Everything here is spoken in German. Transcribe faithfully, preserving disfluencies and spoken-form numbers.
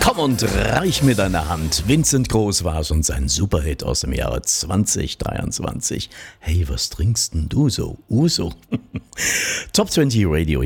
Komm und reich mir deine Hand. Vincent Groß war's und sein Superhit aus dem Jahre zwanzig dreiundzwanzig. Hey, was trinkst denn du so? Uso. Top zwanzig Radio